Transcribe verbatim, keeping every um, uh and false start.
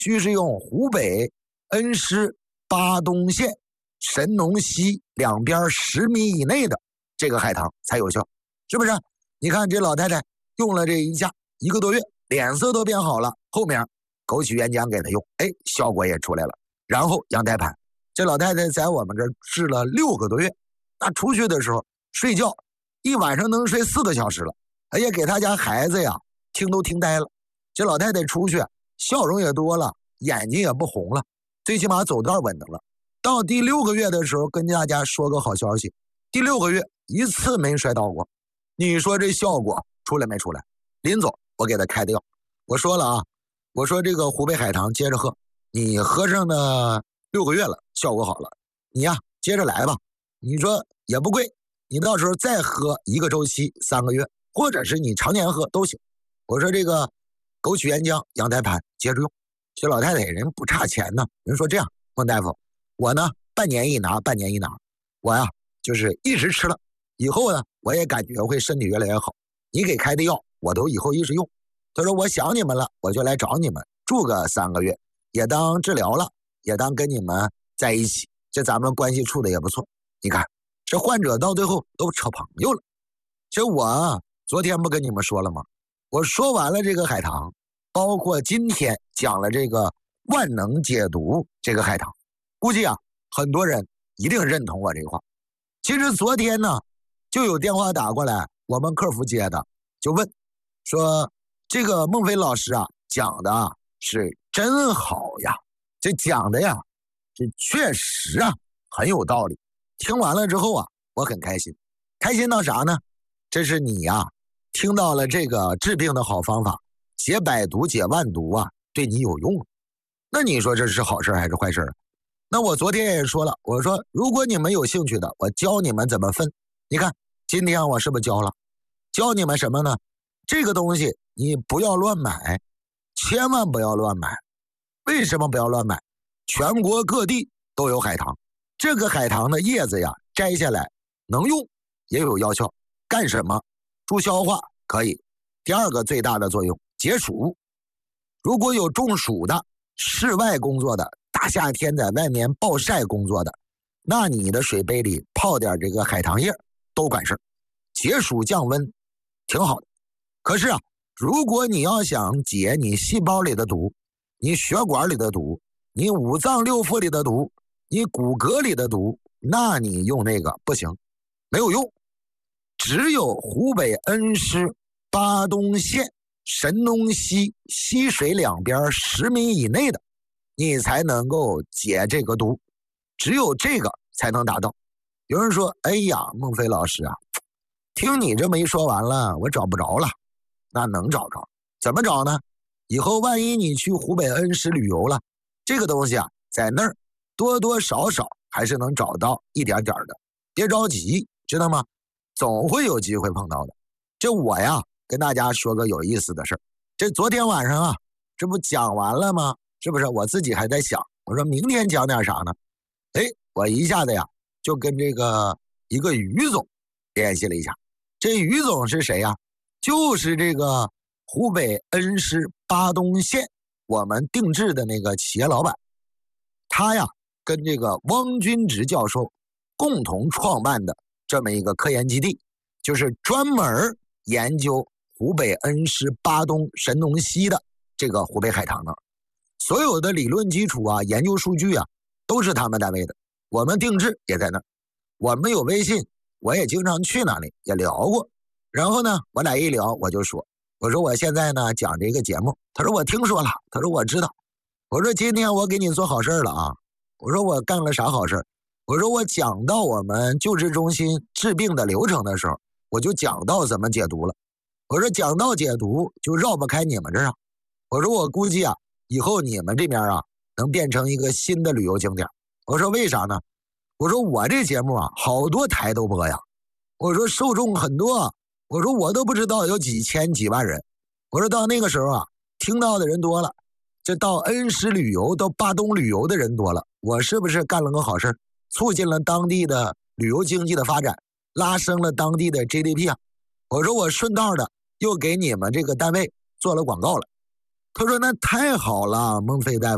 须是用湖北恩施巴东县神农溪两边十米以内的这个海棠才有效，是不是？你看这老太太用了这一下一个多月，脸色都变好了，后面枸杞原浆给她用，哎，效果也出来了。然后羊胎盘，这老太太在我们这儿治了六个多月，那出去的时候睡觉一晚上能睡四个小时了，哎呀，给她家孩子呀听都听呆了。这老太太出去笑容也多了，眼睛也不红了，最起码走道稳当了。到第六个月的时候，跟大家说个好消息，第六个月一次没摔倒过。你说这效果出来没出来？临走我给他开的药，我说了啊，我说这个湖北海棠接着喝，你喝上呢六个月了，效果好了，你呀接着来吧。你说也不贵，你到时候再喝一个周期三个月，或者是你常年喝都行。我说这个枸杞原浆羊胎盘接着用。这老太太人不差钱呢，人说这样，孟大夫，我呢半年一拿半年一拿，我呀就是一直吃了，以后呢我也感觉会身体越来越好，你给开的药我都以后一直用。他说我想你们了，我就来找你们住个三个月，也当治疗了，也当跟你们在一起，这咱们关系处的也不错。你看这患者到最后都成朋友了。这我昨天不跟你们说了吗？我说完了这个海棠，包括今天讲了这个万能解毒这个海棠，估计啊很多人一定认同我这话。其实昨天呢就有电话打过来，我们客服接的，就问说这个孟非老师啊讲的啊是真好呀，这讲的呀这确实啊很有道理。听完了之后啊我很开心，开心到啥呢？这是你呀听到了这个治病的好方法，解百毒解万毒啊对你有用。那你说这是好事还是坏事？那我昨天也说了，我说如果你们有兴趣的，我教你们怎么分。你看今天我是不是教了？教你们什么呢？这个东西你不要乱买，千万不要乱买。为什么不要乱买？全国各地都有海棠，这个海棠的叶子呀摘下来能用，也有药效。干什么？助消化可以。第二个最大的作用解暑。如果有中暑的，室外工作的，大夏天在外面暴晒工作的，那你的水杯里泡点这个海棠叶都管事，解暑降温挺好的。可是啊，如果你要想解你细胞里的毒，你血管里的毒，你五脏六腑里的毒，你骨骼里的毒，那你用那个不行，没有用。只有湖北恩施巴东县神农溪溪水两边十米以内的，你才能够解这个毒，只有这个才能达到。有人说哎呀孟非老师啊，听你这么一说完了我找不着了。那能找着，怎么找呢？以后万一你去湖北恩施旅游了，这个东西啊在那儿多多少少还是能找到一点点的，别着急，知道吗？总会有机会碰到的。这我呀跟大家说个有意思的事儿，这昨天晚上啊这不讲完了吗？是不是？我自己还在想，我说明天讲点啥呢？哎，我一下子呀就跟这个一个于总联系了一下。这于总是谁呀？就是这个湖北恩施巴东县我们定制的那个企业老板，他呀跟这个汪军直教授共同创办的这么一个科研基地，就是专门研究湖北恩施巴东神农溪的这个湖北海棠的。所有的理论基础啊研究数据啊都是他们单位的，我们定制也在那儿，我们有微信，我也经常去那里也聊过。然后呢我俩一聊，我就说我说我现在呢讲这个节目，他说我听说了，他说我知道。我说今天我给你做好事了啊，我说我干了啥好事？我说我讲到我们救治中心治病的流程的时候，我就讲到怎么解毒了。我说讲到解毒就绕不开你们这儿啊。我说我估计啊以后你们这边啊能变成一个新的旅游景点。我说为啥呢？我说我这节目啊好多台都播呀，我说受众很多啊，我说我都不知道有几千几万人。我说到那个时候啊听到的人多了，这到恩施旅游到巴东旅游的人多了，我是不是干了个好事，促进了当地的旅游经济的发展，拉升了当地的 G D P 啊。我说我顺道的又给你们这个单位做了广告了。他说那太好了孟非大夫。